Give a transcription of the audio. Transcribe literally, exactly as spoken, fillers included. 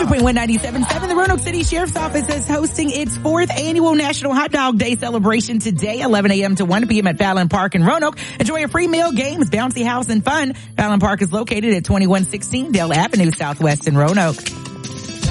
point one ninety-seven point seven, the Roanoke City Sheriff's Office is hosting its fourth annual National Hot Dog Day celebration today, eleven a.m. to one p.m. at Fallon Park in Roanoke. Enjoy a free meal, games, bouncy house, and fun. Fallon Park is located at twenty-one sixteen Dale Avenue, Southwest in Roanoke.